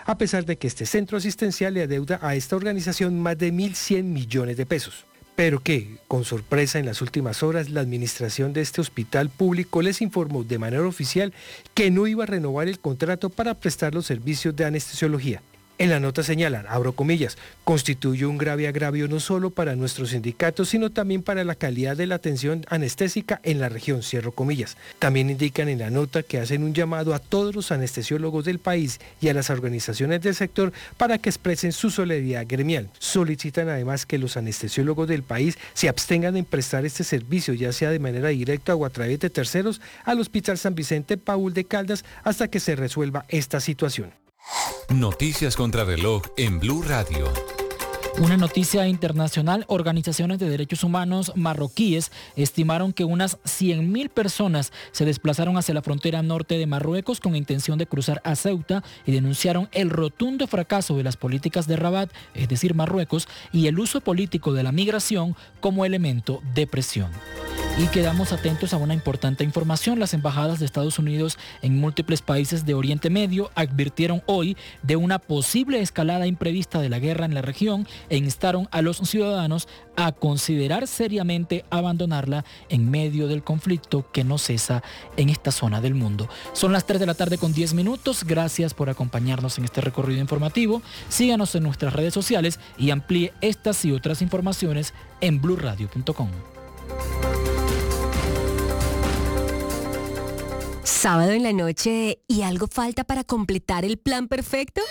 a pesar de que este centro asistencial le adeuda a esta organización más de 1.100 millones de pesos. Pero que, con sorpresa en las últimas horas, la administración de este hospital público les informó de manera oficial que no iba a renovar el contrato para prestar los servicios de anestesiología. En la nota señalan, abro comillas, constituye un grave agravio no solo para nuestros sindicatos, sino también para la calidad de la atención anestésica en la región, cierro comillas. También indican en la nota que hacen un llamado a todos los anestesiólogos del país y a las organizaciones del sector para que expresen su solidaridad gremial. Solicitan además que los anestesiólogos del país se abstengan en prestar este servicio, ya sea de manera directa o a través de terceros, al Hospital San Vicente Paúl de Caldas hasta que se resuelva esta situación. Noticias contra reloj en Blue Radio. Una noticia internacional: organizaciones de derechos humanos marroquíes estimaron que unas 100.000 personas se desplazaron hacia la frontera norte de Marruecos con intención de cruzar a Ceuta y denunciaron el rotundo fracaso de las políticas de Rabat, es decir, Marruecos, y el uso político de la migración como elemento de presión. Y quedamos atentos a una importante información. Las embajadas de Estados Unidos en múltiples países de Oriente Medio advirtieron hoy de una posible escalada imprevista de la guerra en la región e instaron a los ciudadanos a considerar seriamente abandonarla en medio del conflicto que no cesa en esta zona del mundo. Son las 3 de la tarde con 10 minutos. Gracias por acompañarnos en este recorrido informativo. Síganos en nuestras redes sociales y amplíe estas y otras informaciones en bluradio.com. ¿Sábado en la noche y algo falta para completar el plan perfecto?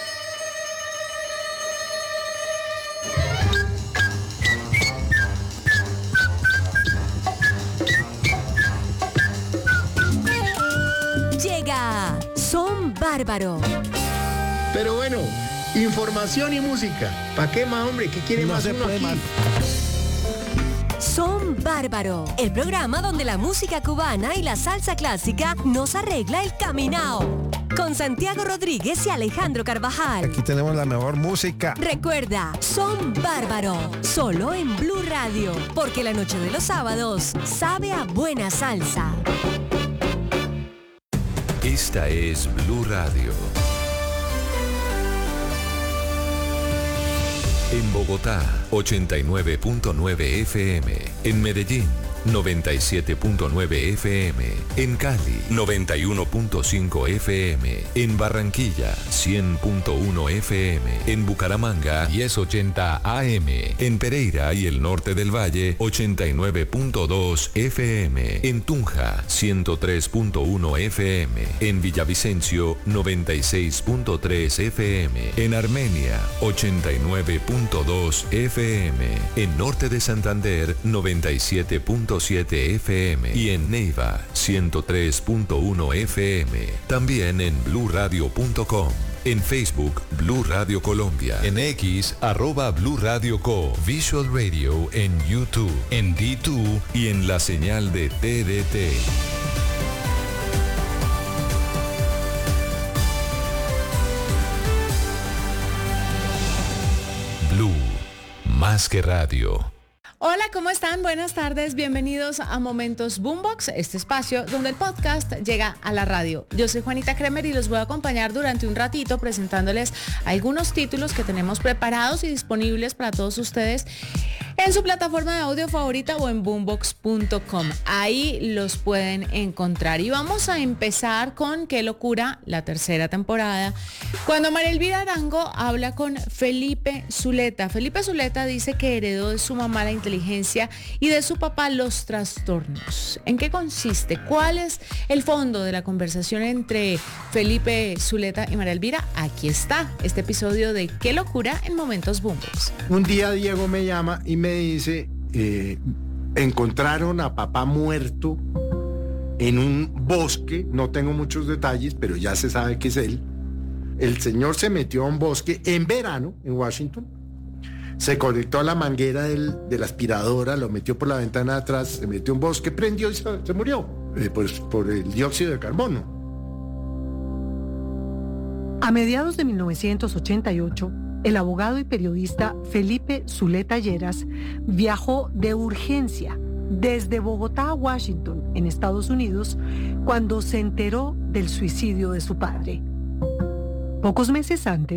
Llega Son Bárbaro. Pero bueno, información y música. ¿Para qué más, hombre? ¿Qué quiere más uno aquí? Son Bárbaro, el programa donde la música cubana y la salsa clásica nos arregla el caminao. Con Santiago Rodríguez y Alejandro Carvajal. Aquí tenemos la mejor música. Recuerda, Son Bárbaro, solo en Blue Radio, porque la noche de los sábados sabe a buena salsa. Esta es Blue Radio. En Bogotá, 89.9 FM. En Medellín, 97.9 FM. En Cali, 91.5 FM. En Barranquilla, 100.1 FM. En Bucaramanga, 1080 AM. En Pereira y el norte del Valle, 89.2 FM. En Tunja, 103.1 FM. En Villavicencio, 96.3 FM. En Armenia, 89.2 FM. En norte de Santander, 97.7 FM. Y en Neiva, 103.1 FM. También en bluradio.com. En Facebook, Blue Radio Colombia. En X, @Blue Radio Co. Visual Radio en YouTube, en D2 y en la señal de TDT. Blue, más que radio. Hola, ¿cómo están? Buenas tardes, bienvenidos a Momentos Boombox, este espacio donde el podcast llega a la radio. Yo soy Juanita Kremer y los voy a acompañar durante un ratito presentándoles algunos títulos que tenemos preparados y disponibles para todos ustedes en su plataforma de audio favorita o en boombox.com. Ahí los pueden encontrar. Y vamos a empezar con Qué locura, la tercera temporada, cuando María Elvira Arango habla con Felipe Zuleta. Felipe Zuleta dice que heredó de su mamá la inteligencia y de su papá los trastornos. ¿En qué consiste? ¿Cuál es el fondo de la conversación entre Felipe Zuleta y María Elvira? Aquí está este episodio de Qué locura en Momentos Boombox. Un día Diego me llama y me dice, encontraron a papá muerto en un bosque, no tengo muchos detalles, pero ya se sabe que es él. El señor se metió a un bosque en verano en Washington, se conectó a la manguera de la aspiradora, lo metió por la ventana de atrás, se metió a un bosque, prendió y se murió, pues por el dióxido de carbono. A mediados de 1988, el abogado y periodista Felipe Zuleta Lleras viajó de urgencia desde Bogotá a Washington, en Estados Unidos, cuando se enteró del suicidio de su padre. Pocos meses antes,